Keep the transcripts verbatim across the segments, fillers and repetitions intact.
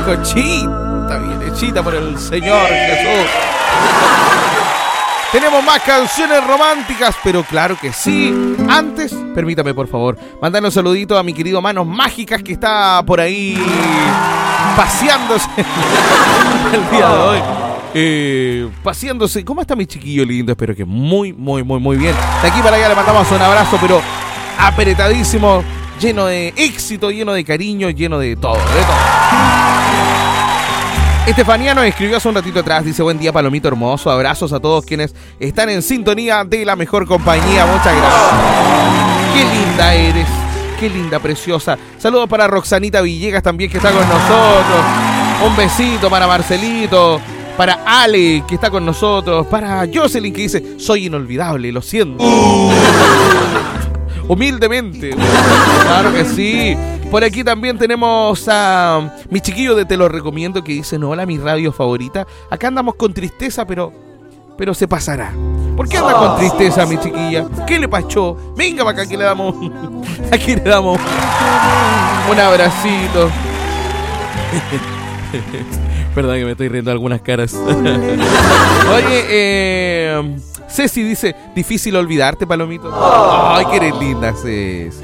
bizcochita, bien hechita por el Señor Jesús. Tenemos más canciones románticas, pero claro que sí. Antes, permítame por favor, mandarle un saludito a mi querido Manos Mágicas que está por ahí paseándose el día de hoy. Eh, paseándose. ¿Cómo está mi chiquillo lindo? Espero que muy, muy, muy, muy bien. De aquí para allá le mandamos un abrazo, pero apretadísimo, lleno de éxito, lleno de cariño, lleno de todo, de todo. Estefanía nos escribió hace un ratito atrás, dice: buen día, Palomito hermoso, abrazos a todos quienes están en sintonía de la mejor compañía, muchas gracias. Qué linda eres, qué linda, preciosa. Saludos para Roxanita Villegas también, que está con nosotros. Un besito para Marcelito, para Ale, que está con nosotros, para Jocelyn, que dice: soy inolvidable, lo siento. Humildemente, claro que sí. Por aquí también tenemos a mi chiquillo de Te Lo Recomiendo, que dicen: hola, mi radio favorita. Acá andamos con tristeza, pero pero se pasará. ¿Por qué anda con tristeza, mi chiquilla? ¿Qué le pasó? Venga para acá, que le damos aquí le damos un abracito. Perdón que me estoy riendo de algunas caras. Oye, eh, Ceci dice: difícil olvidarte, Palomito. Ay, que eres linda, Ceci.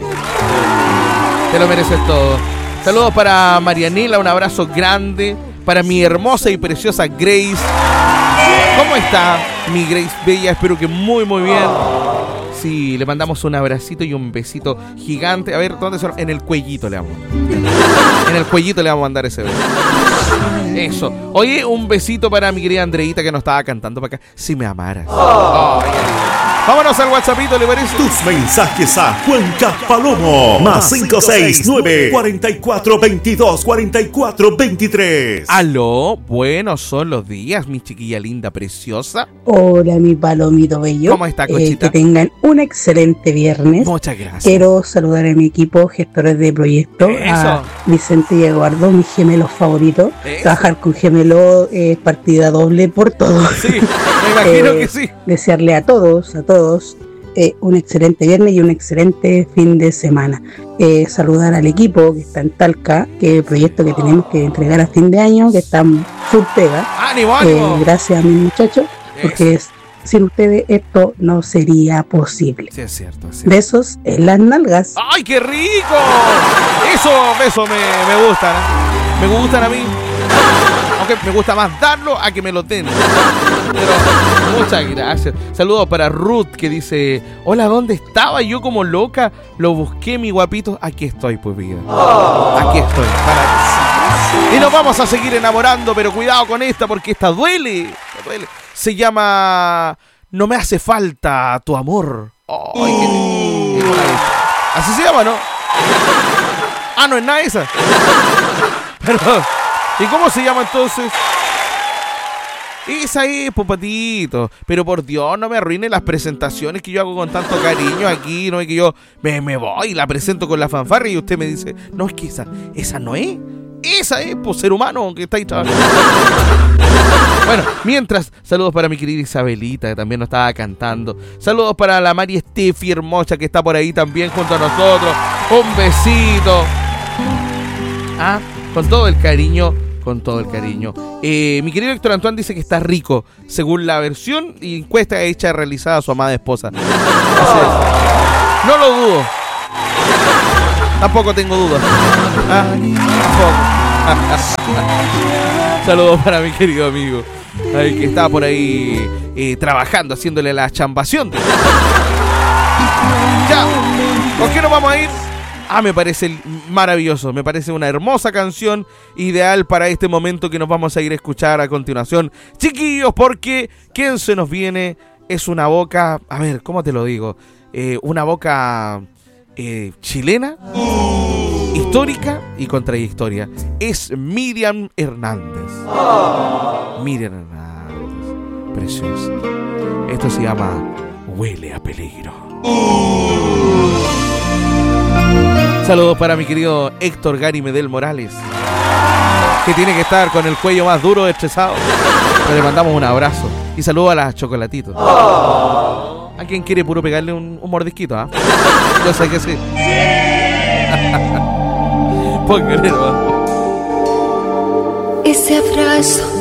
Te lo mereces todo. Saludos para Marianela, un abrazo grande. Para mi hermosa y preciosa Grace. ¿Cómo está mi Grace Bella? Espero que muy, muy bien. Sí, le mandamos un abracito y un besito gigante. A ver, ¿dónde son? En el cuellito le vamos. En el cuellito le vamos a mandar ese beso. Eso. Oye, un besito para mi querida Andreita, que nos estaba cantando para acá: si me amaras. Oh, yeah. Vámonos al WhatsAppito, ¿le parece? Tus mensajes a Cuenca Palomo. Más cinco seis nueve, cuatro cuatro, veintidós, cuarenta y cuatro, veintitrés. Aló, buenos son los días, mi chiquilla linda, preciosa. Hola, mi Palomito bello. ¿Cómo está, Cochita? Eh, que tengan un excelente viernes. Muchas gracias. Quiero saludar a mi equipo, gestores de proyecto. Eso. A Vicente y Eduardo, mis gemelos favoritos. Eso. Trabajar con gemelos es eh, partida doble por todo. Sí, me imagino eh, que sí. Desearle a todos, a todos todos eh, un excelente viernes y un excelente fin de semana. Eh, saludar al equipo que está en Talca, que es el proyecto que tenemos que entregar a fin de año, que está full pega. ¡Ánimo, ánimo! Eh, gracias a mis muchachos, porque es, sin ustedes esto no sería posible. Sí, es cierto, es cierto. Besos en las nalgas. ¡Ay, qué rico! Eso, besos me, me gustan. Me gustan a mí. Aunque me gusta más darlo a que me lo den. Pero muchas gracias. Saludos para Ruth, que dice: hola, ¿dónde estaba? Yo como loca lo busqué, mi guapito. Aquí estoy, pues, vida. Aquí estoy. Para... Y nos vamos a seguir enamorando, pero cuidado con esta, porque esta duele. duele. Se llama No me hace falta tu amor. Oh, ay, qué... qué así se llama, ¿no? Ah, no es nada esa. Perdón. ¿Y cómo se llama entonces? Esa es, popatito. Pero por Dios, no me arruinen las presentaciones que yo hago con tanto cariño aquí. No es que yo me, me voy y la presento con la fanfarria y usted me dice: no, es que esa, esa no es. Esa es, por ser humano que está ahí trabajando. Bueno, mientras, saludos para mi querida Isabelita, que también nos estaba cantando. Saludos para la Mari Estefi hermosa, que está por ahí también junto a nosotros. Un besito. Ah, con todo el cariño, con todo el cariño. Eh, mi querido Héctor Antoine dice que está rico, según la versión y encuesta hecha realizada a su amada esposa. Así es. No lo dudo. Tampoco tengo dudas. Ah, tampoco. Saludos para mi querido amigo, ay, que está por ahí eh, trabajando, haciéndole la chambación. Ya, ¿con qué nos vamos a ir? Ah, me parece maravilloso, me parece una hermosa canción, ideal para este momento que nos vamos a ir a escuchar a continuación. Chiquillos, porque ¿quién se nos viene? Es una boca, a ver, ¿cómo te lo digo? Eh, una boca eh, chilena, histórica y con trayectoria. Es Miriam Hernández. Miriam Hernández, preciosa. Esto se llama Huele a Peligro. Saludos para mi querido Héctor Gary Medel Morales, que tiene que estar con el cuello más duro, estresado. Pero le mandamos un abrazo. Y saludos a las Chocolatitos. ¿A quien quiere puro pegarle un, un mordisquito? ¿Ah? ¿eh? Yo sé que sí. Póngale, hermano. ese abrazo